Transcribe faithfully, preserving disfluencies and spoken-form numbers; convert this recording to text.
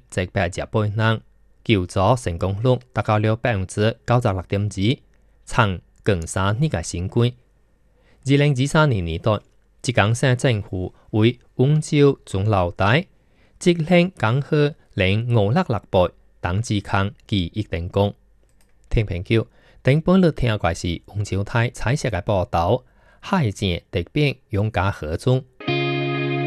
即百隻背人，救助成功率達到了百分之九十六點二，創更新呢個新高。二零二三年年代，浙江省政府為溫州中老大，即令江河零五六六倍等指控記憶成功。聽朋友，等本日聽嘅是溫州台彩色嘅報道，海前特別用家合作。